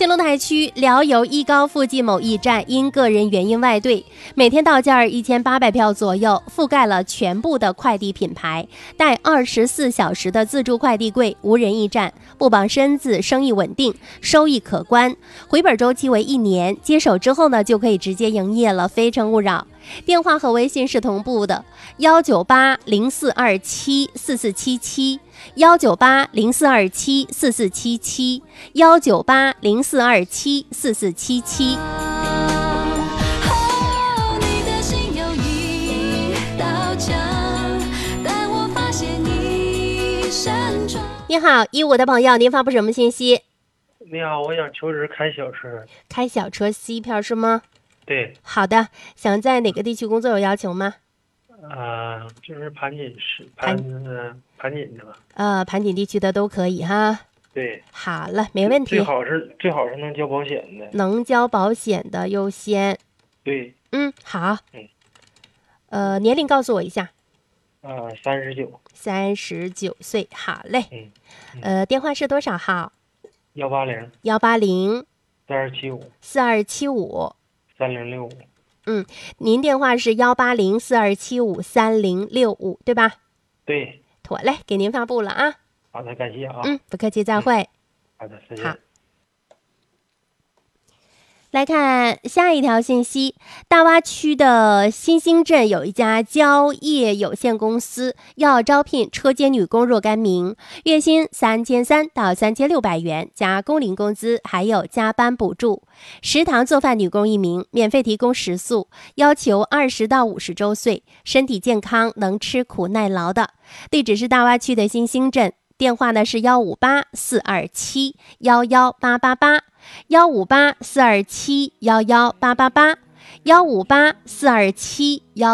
天龙台区辽油一高附近某驿站因个人原因外兑，每天到件1800票左右，覆盖了全部的快递品牌，带24小时的自助快递柜，无人驿站，不绑身子，生意稳定，收益可观，回本周期为1年，接手之后呢就可以直接营业了，非诚勿扰。电话和微信是同步的，19804274477。19804274477 19804274477。你好，15的朋友，您发布什么信息？ 你好，我想求职开小车。 开小车 C 票是吗？ 对。 好的，想在哪个地区工作有要求吗？ 就是盘锦市盘锦的吧。 盘锦地区的都可以哈。 对。 好了，没问题。 最好是能交保险的。 能交保险的优先。 对。 好。年龄告诉我一下。 39。 39岁，好嘞。电话是多少号 ？180 4275 3065。 您电话是18042753065，对吧？ 对。 妥嘞，给您发布了啊。 好的，感谢啊。 不客气，再会。 好的，再见。 好。来看下一条信息，大洼区的新兴镇有一家蕉业有限公司要招聘车间女工若干名，月薪3300到3600元，加工龄工资，还有加班补助。食堂做饭女工1名，免费提供食宿，要求20到50周岁，身体健康，能吃苦耐劳的。地址是大洼区的新兴镇。电话呢是158-427-11888 158-427-11888 158-427-11888